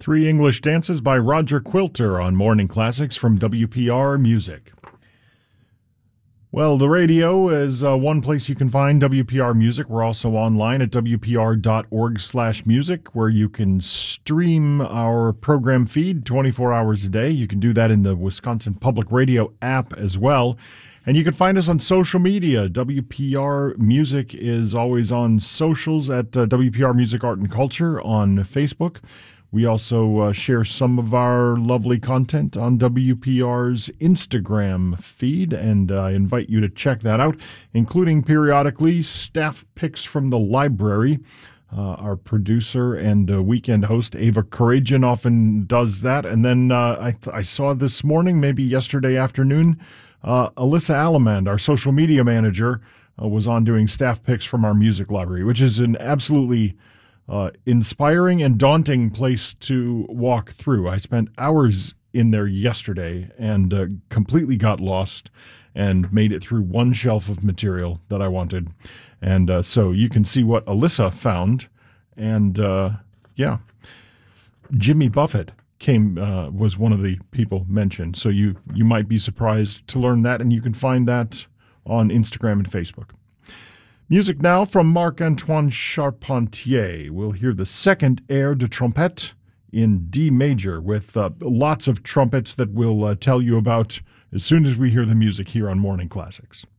Three English Dances by Roger Quilter on Morning Classics from WPR Music. Well, the radio is one place you can find WPR Music. We're also online at wpr.org/music, where you can stream our program feed 24 hours a day. You can do that in the Wisconsin Public Radio app as well. And you can find us on social media. WPR Music is always on socials at WPR Music, Art, and Culture on Facebook. We also share some of our lovely content on WPR's Instagram feed, and I invite you to check that out, including periodically staff picks from the library. Our producer and weekend host, Ava Karajan, often does that. And then I saw this morning, maybe yesterday afternoon, Alyssa Alamand, our social media manager, was on doing staff picks from our music library, which is an absolutely inspiring and daunting place to walk through. I spent hours in there yesterday and completely got lost and made it through one shelf of material that I wanted. And so you can see what Alyssa found. And yeah, Jimmy Buffett was one of the people mentioned. So you might be surprised to learn that, and you can find that on Instagram and Facebook. Music now from Marc-Antoine Charpentier. We'll hear the second air de trompette in D major with lots of trumpets that we'll tell you about as soon as we hear the music here on Morning Classics.